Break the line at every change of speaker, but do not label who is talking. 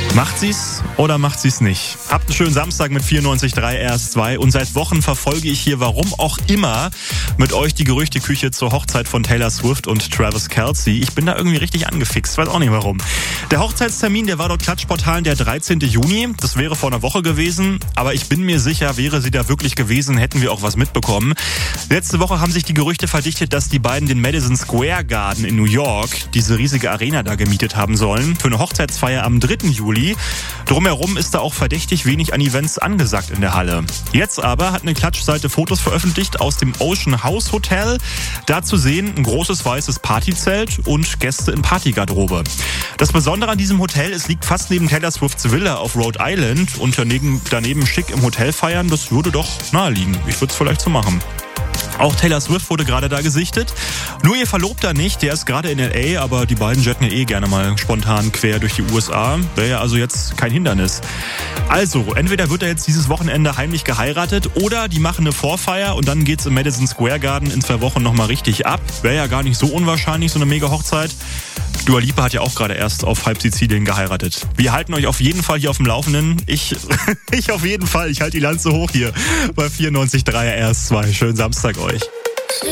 Macht sie's oder macht sie's nicht? Habt einen schönen Samstag mit 94.3 RS2 und seit Wochen verfolge ich hier, warum auch immer, mit euch die Gerüchteküche zur Hochzeit von Taylor Swift und Travis Kelce. Ich bin da irgendwie richtig angefixt, weiß auch nicht warum. Der Hochzeitstermin, der war dort Klatschportalen der 13. Juni. Das wäre vor einer Woche gewesen, aber ich bin mir sicher, wäre sie da wirklich gewesen, hätten wir auch was mitbekommen. Letzte Woche haben sich die Gerüchte verdichtet, dass die beiden den Madison Square Garden in New York, diese riesige Arena da gemietet haben sollen, für eine Hochzeitsfeier am 3. Juli. Drumherum ist da auch verdächtig wenig an Events angesagt in der Halle. Jetzt aber hat eine Klatschseite Fotos veröffentlicht aus dem Ocean House Hotel. Da zu sehen ein großes weißes Partyzelt und Gäste in Partygarderobe. Das Besondere an diesem Hotel, es liegt fast neben Taylor Swifts Villa auf Rhode Island und daneben schick im Hotel feiern, das würde doch naheliegen. Ich würde es vielleicht so machen. Auch Taylor Swift wurde gerade da gesichtet. Nur ihr Verlobter nicht, der ist gerade in L.A., aber die beiden jetten ja gerne mal spontan quer durch die USA. Wäre ja also jetzt kein Hindernis. Also, entweder wird er jetzt dieses Wochenende heimlich geheiratet oder die machen eine Vorfeier und dann geht's im Madison Square Garden in 2 Wochen nochmal richtig ab. Wäre ja gar nicht so unwahrscheinlich, so eine Mega-Hochzeit. Dua Lipa hat ja auch gerade erst auf halb Sizilien geheiratet. Wir halten euch auf jeden Fall hier auf dem Laufenden. Ich auf jeden Fall. Ich halte die Lanze hoch hier bei 94.3 RS2. Schönen Samstag euch.